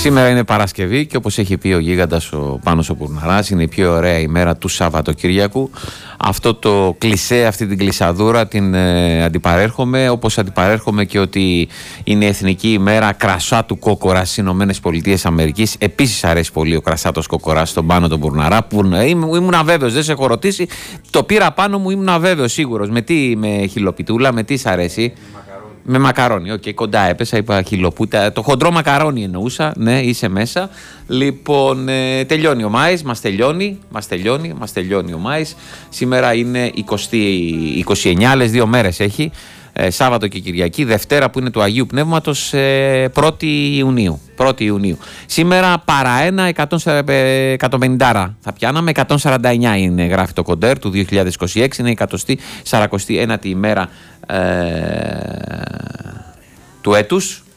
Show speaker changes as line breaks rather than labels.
Σήμερα είναι Παρασκευή και όπως έχει πει ο γίγαντας ο Πάνος ο Πουρναράς, είναι η πιο ωραία ημέρα του Σαββατοκύριακου. Αυτό το κλισέ, αυτή την κλισαδούρα την αντιπαρέρχομαι, όπως αντιπαρέρχομαι και ότι είναι Εθνική ημέρα κρασάτου κόκορα στις Ηνωμένες Πολιτείες Αμερικής. Επίσης αρέσει πολύ ο κρασάτος κόκορας στον Πάνο τον Πουρναρά, που ήμουν αβέβαιος, δεν σε έχω ρωτήσει, το πήρα πάνω μου, ήμουν αβέβαιος σίγουρος. Με τι, με χιλοπιτούλα, με τι σ' αρέσει? Με μακαρόνι, κοντά έπεσα, είπα χιλοπούτα. Το χοντρό μακαρόνι εννοούσα, ναι, είσαι μέσα. Λοιπόν, τελειώνει ο Μάης, μας τελειώνει ο Μάης. Σήμερα είναι 29, άλλες 2 μέρες έχει, Σάββατο και Κυριακή, Δευτέρα που είναι του Αγίου Πνεύματος, 1η Ιουνίου. Σήμερα παρά ένα 150 θα πιάναμε, 149 είναι, γράφει το κοντέρ του 2026, είναι η 149η ημέρα του έτους.